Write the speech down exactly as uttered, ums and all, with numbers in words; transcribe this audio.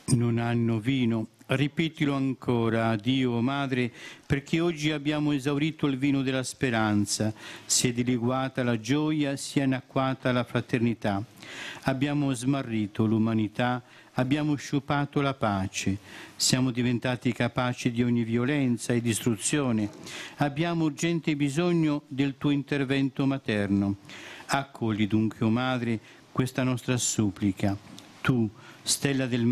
non hanno vino. Ripetilo ancora, Dio, o Madre, perché oggi abbiamo esaurito il vino della speranza, si è dileguata la gioia, si è annacquata la fraternità. Abbiamo smarrito l'umanità, abbiamo sciupato la pace, siamo diventati capaci di ogni violenza e distruzione. Abbiamo urgente bisogno del tuo intervento materno. Accogli dunque, o Madre, questa nostra supplica. Tu, stella del